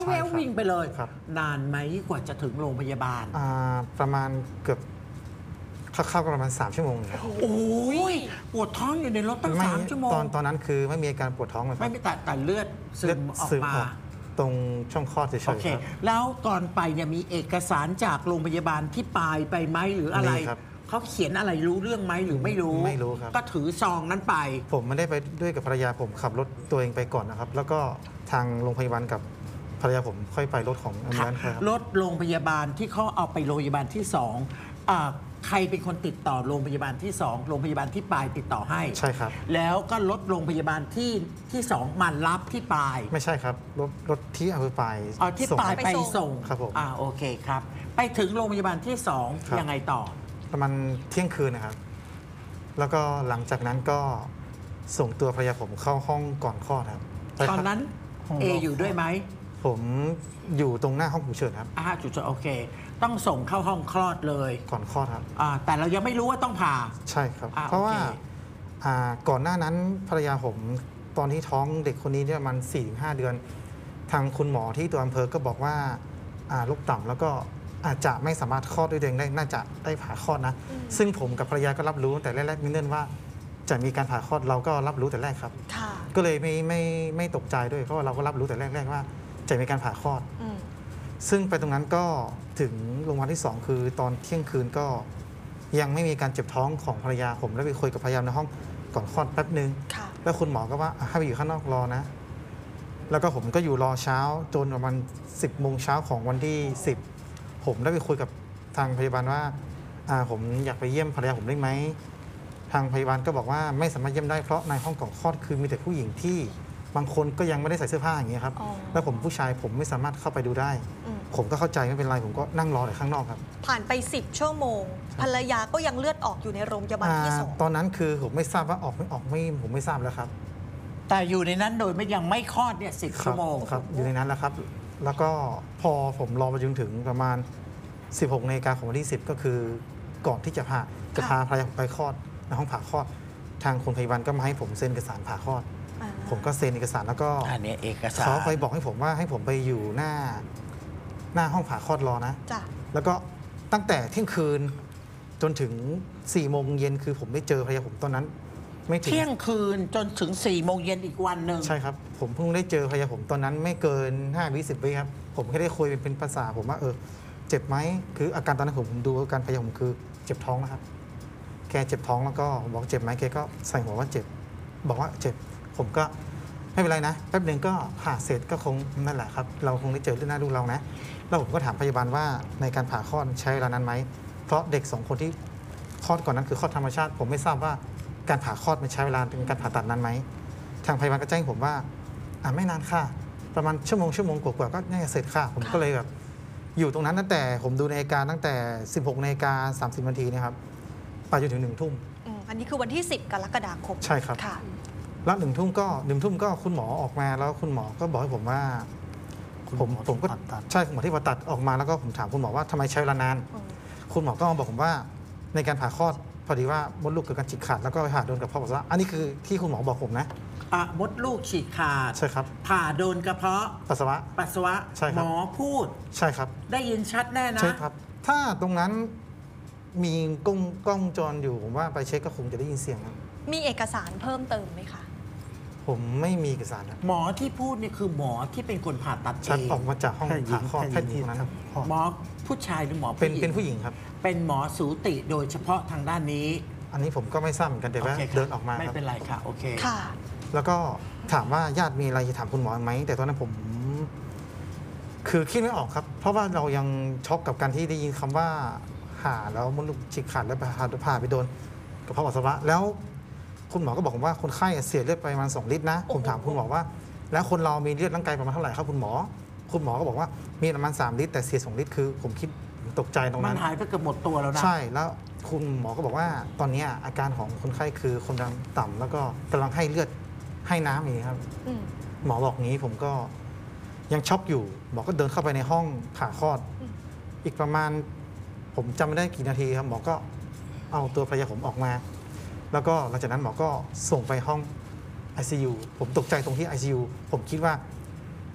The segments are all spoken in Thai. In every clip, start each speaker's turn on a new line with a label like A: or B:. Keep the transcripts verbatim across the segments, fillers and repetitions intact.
A: แวววิ่งไปเลย
B: ครับ
A: นานไหมกว่าจะถึงโรงพยาบาล
B: อ่าประมาณเกือบคร่าวๆก็ประมาณสามชั่วโมงครับ
A: โอ้ยปวดท้องอยู่ในรถตั้ง
B: ไม่
A: สามชั่วโมง
B: ตอนตอนนั้นคือไม่มีอาการปวดท้องเลยค
A: ไม่
B: รับ
A: มีแต่แต่เลือดซึ
B: เลือด
A: มออก
B: ซึม
A: มา
B: ออกตรงช่องคลอดเฉยๆ
A: โอเค
B: ครับ
A: แล้วก่อนไปเนี่ยมีเอกสารจากโรงพยาบาลที่ปลายไปไหมหรืออะไร
B: มีครับ
A: เขาเขียนอะไรรู้เรื่องไหมหรือไม่รู้
B: ไม่รู้ครับ
A: ก็ถือซองนั้นไป
B: ผมไม่ได้ไปด้วยกับภรรยาผมขับรถตัวเองไปก่อนนะครับ แล้วก็ทางโรงพยาบาลกับภรรยาผมค่อยไปรถของอันนั้นครับ
A: รถโรงพยาบาลที่เขาเอาไปโรงพยาบาลที่สองอ่าใครเป็นคนติดต่อโรงพยาบาลที่สองโรงพยาบาลที่ปลายติดต่อให้
B: ใช่ครับ
A: แล้วก็รถโรงพยาบาลที่ที่สองมารับที่ปลาย
B: ไม่ใช่ครับรถรถที่อำเภอปลาย
A: เอาที่
B: ส่ง
A: ปลายไปส่ง
B: ครับผม
A: อ่าโอเคครับ ไปถึงโรงพยาบาลที่สอง
B: ครับ
A: ยังไงต่อ
B: ประมาณเที่ยงคืนนะครับ แล้วก็หลังจากนั้นก็ส่งตัวภรรยาผมเข้าห้องก่อนคลอดครับไป
A: ตอนนั้น
B: ห้อง
A: เอ
B: ร
A: อยู่ด้วยไหม
B: ผมอยู่ตรงหน้าห้องฉุกเฉินครับ
A: อ่าจุดๆโอเค ต้องส่งเข้าห้องคลอดเลย
B: ก่อนคลอดครับ
A: อ่าแต่เรายังไม่รู้ว่าต้องผ่า
B: ใช่ครับ
A: อ่า
B: เพราะว่า
A: โอเค
B: อ่าก่อนหน้านั้นภรรยาผมตอนที่ท้องเด็กคนนี้เนี่ยมันสี่ถึงห้าเดือน ทางคุณหมอที่ตัวอำเภอก็บอกว่าอ่าลูกต่ำแล้วก็อาจจะไม่สามารถคลอดด้วยตัวเองได้น่าจะได้ผ่าคลอดนะ ซึ่งผมกับภรรยาก็รับรู้ตั้งแต่แรกๆนิ่นๆว่า จะมีการผ่าคลอดเราก็รับรู้แต่แรกครับ
C: ค่ะ
B: ก็เลยไม่ไม่ไม่ตกใจด้วยเพราะว่าเราก็รับรู้แต่แรกๆว่า จะมีการผ่าคลอด
C: อืม
B: ซึ่งไปตรงนั้นก็ถึงโรงพยาบาลที่สองคือตอนเที่ยงคืนก็ยังไม่มีการเจ็บท้องของภรรยาผมแล้วไปคุยกับภรรยาในห้องก่อนคลอดแป๊บนึง
C: ค่ะ
B: แล้วคุณหมอก็ว่าอ่ะให้ไปอยู่ข้างนอกรอนะ แล้วก็ผมก็อยู่รอเช้าจนประมาณสิบโมงเช้าของวันที่สิบผมได้ไปคุยกับทางพยาบาลว่าอ่าผมอยากไปเยี่ยมภรรยาผมได้ไหมทางพยาบาลก็บอกว่าไม่สามารถเยี่ยมได้เพราะในห้องก่อนคลอดคือมีแต่ผู้หญิงที่บางคนก็ยังไม่ได้ใส่เสื้อผ้าอย่างเงี้ยครับ
C: อ๋อ
B: แล้วผมผู้ชายผมไม่สามารถเข้าไปดูได้
C: อืม
B: ผมก็เข้าใจไม่เป็นไร ผมก็นั่งรอแต่ข้างนอกครับ
C: ผ่านไปสิบชั่วโมง ภรรยาก็ยังเลือดออกอยู่ในโรงพยาบาลที่สอง
B: อ่าตอนนั้นคือผมไม่ทราบว่าออกไม่ออกไม่ผมไม่ทราบแล้วครับ
A: แต่อยู่ในนั้นโดยไม่ยังไม่คลอดเนี่ยสิบ
B: ครั
A: ชั่วโมง
B: ครับอยู่ในนั้นแล้วครับ แล้วก็พอผมรอมาจนถึงประมาณ สิบหกนาฬิกาของวันที่สิบก็คือก่อนที่จะพาจะพาภรรยาผมไปคลอดในห้องผ่าคลอด ทางคุณพยาบาลก็มาให้ผมเซ็นเอกสารผ่าคลอด
C: อ่า
B: ผมก็เซ็นเอกสารแล้วก็
A: อันนี้เอกสาร
B: เขาไปบอกให้ผมว่าให้ผมไปอยู่หน้าหน้าห้องผ่าคลอดรอนะ
C: จ้ะ
B: แล้วก็ตั้งแต่เที่ยงคืนจนถึง4ี่โมงเย็นคือผมได้เจอภรรยาผมตอนนั้น ไม่ถึง
A: เที่ยงคืนจนถึง4ี่โมงเย็นอีกวันหนึ่ง
B: ใช่ครับ ผมเพิ่งได้เจอภรรยาผมตอนนั้นไม่เกินห้าวิสิบวิครับ ผมแค่ได้คุยเป็นเป็นภาษาผมว่าเออเจ็บไหมคืออาการตอนนั้นผมผมดูอาการภรรยาผมคือเจ็บท้องนะครับ แกเจ็บท้องแล้วก็บอกเจ็บไหมแกก็ใส่หัวว่าเจ็บ บอกว่าเจ็บ ผมก็ไม่เป็นไรนะแป๊บหนึ่งก็ผ่าเสร็จก็คงนั่นแหละครับ เราคงได้เจอเรื่องหน้าดูกเรานะ แล้วผมก็ถามพยาบาลว่าในการผ่าคลอดใช้เวลานานไหม เพราะเด็กสองคนที่คลอดก่อนนั้นคือคลอดธรรมชาติ ผมไม่ทราบว่าการผ่าคลอดมันใช้เวลาเป็นการผ่าตัดนานไหม ทางพยาบาลก็แจ้งผมว่าอ่ะไม่นานค่ะ ประมาณชั่วโมงชั่วโมงกว่าๆก็น่าจะเสร็จค่ะ ผมก็เลยแบบอยู่ตรงนั้นตั้งแต่ผมดูนาฬิกาตั้งแต่ สิบหกนาฬิกาสามสิบนาทีเนะครับไปจนถึงหนึ่งทุ่ม
C: อืมอันนี้คือวันที่สิบกรกฎาคม
B: ใช่ครับ
C: ค่ะ
B: แล้วหนึ่งทุ่มก็หนึ่งทุ่มก็คุณหมอออกมาแล้วคุณหมอก็บอกให้ผมว่า
A: คุณ
B: ผม
A: หมอ
B: ผมก็
A: ที่ผ่าตัด
B: ใช่คุณหมอที่ผ่าตัดออกมาแล้วก็ผมถามคุณหมอว่าทำไมใช้เวลานาน
C: อืม
B: คุณหมอก็มาบอกผมว่าในการผ่าคลอดพอดีว่ามดลูกเกิดการฉีกขาดแล้วก็ไปผ่าโดนกระเพาะปัสสาวะอันนี้คือที่คุณหมอบอกผมนะ
A: อ่ะมดลูกฉีกขาด
B: ใช่ครับ
A: ผ่าโดนกระเพาะ
B: ปัสสาวะ
A: ปัสสาวะ
B: ใช่ครับ
A: หมอพูด
B: ใช่ครับ
A: ได้ยินชัดแน่นะ
B: ใช่ครับ ถ้าตรงนั้นมีกล้องกล้องจรอยู่ผมว่าไปเช็คก็คงจะได้ยินเสียงครับ
C: มีเอกสารเพิ่มเติมไหมคะ
B: ผมไม่มีเอกสารนะ
A: หมอที่พูดเนี่ยคือหมอที่เป็นคนผ่าตัดเอ
B: ชัด
A: ง
B: ออกมาจากห้อง
A: แพทย์หญิ
B: ผ่าง คลอดแพทย์หญิงนั้น
A: หมอผู้ชายหรือหมอ
B: เป็น
A: ผู้หญิง
B: เป็นผู้หญิงครับ
A: เป็นหมอสูติโดยเฉพาะทางด้านนี้
B: อันนี้ผมก็ไม่ทราบเหมือนกันแต่ว่า
A: โคครับ
B: เดินออกมา
A: ไม่
B: ครับ
A: เป็นไรค่ะ โอเค
C: ค่ะ
B: แล้วก็ถามว่าญาติมีอะไรจะถามคุณหมอไหมแต่ตอนนั้นผม คือคิดไม่ออกครับ เพราะว่าเรายังช็อกกับการที่ได้ยินคำว่าผ่าแล้วมดลูกฉีกขาดแล้วผ่าผ่าไปโดนกระเพาะปัสสาวะแล้วคุณหมอก็บอกผมว่าคนไข้เสียเลือดไปประมาณสองลิตรนะ ผมถามคุณหมอว่า แล้วคนเรามีเลือดร่างกายประมาณเท่าไหร่ครับคุณหมอ คุณหมอก็บอกว่ามีประมาณสามลิตรแต่เสียสองลิตรคือ ผมคิดผมตกใจตรง
A: มั
B: นั้น น
A: หายไปเกือบหมดตัวแล้วนะ
B: ใช่แล้วคุณหมอก็บอกว่าตอนนี้อาการของคนไข้คือความดันต่ำแล้วก็กำลังให้เลือดให้น้ำอย่างนี้ครับ
C: อืม
B: หมอบอกงี้ผมก็ยังช็อกอยู่หมอก็เดินเข้าไปในห้องผ่าคลอด
C: อืม
B: อีกประมาณผมจำไม่ได้กี่นาทีครับหมอก็เอาตัวภรรยาผมออกมา แล้วก็หลังจากนั้นหมอก็ส่งไปห้อง ไอ ซี ยู ผมตกใจตรงที่ ไอ ซี ยู ผมคิดว่า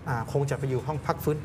B: อ่าคงจะไปอยู่ห้องพักฟื้น